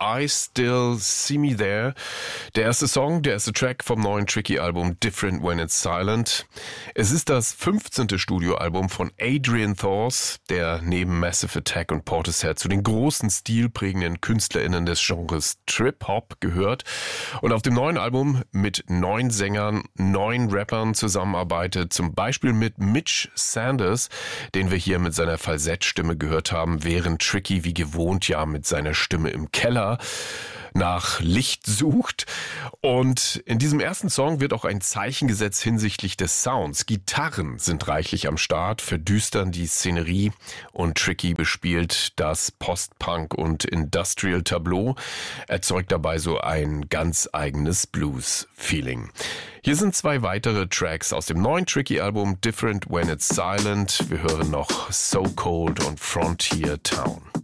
I Still See Me There. Der erste Song, der erste Track vom neuen Tricky-Album Different When It's Silent. Es ist das 15. Studioalbum von Adrian Thors, der neben Massive Attack und Portishead zu den großen stilprägenden KünstlerInnen des Genres Trip-Hop gehört und auf dem neuen Album mit 9 Sängern, 9 Rappern zusammenarbeitet, zum Beispiel mit Mitch Sanders, den wir hier mit seiner Falsettstimme gehört haben, während Tricky wie gewohnt ja mit seiner Stimme im Keller nach Licht sucht. Und in diesem ersten Song wird auch ein Zeichen gesetzt hinsichtlich des Sounds. Gitarren sind reichlich am Start, verdüstern die Szenerie und Tricky bespielt das Post-Punk und Industrial Tableau, erzeugt dabei so ein ganz eigenes Blues-Feeling. Hier sind 2 weitere Tracks aus dem neuen Tricky-Album Different When It's Silent. Wir hören noch So Cold und Frontier Town.